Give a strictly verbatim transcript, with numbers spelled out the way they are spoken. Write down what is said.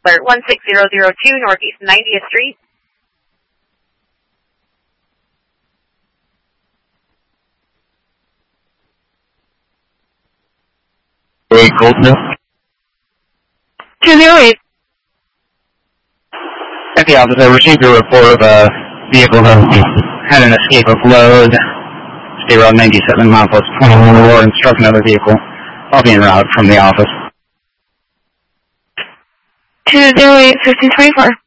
Alert one six zero zero two Northeast ninetieth Street. eight Colton. two zero eight. At the office, I received a report of a vehicle that had an escape of load. State Route ninety-seven, Milepost twenty-four, and struck another vehicle. I'll be en route from the office. two zero eight, fifteen twenty-four.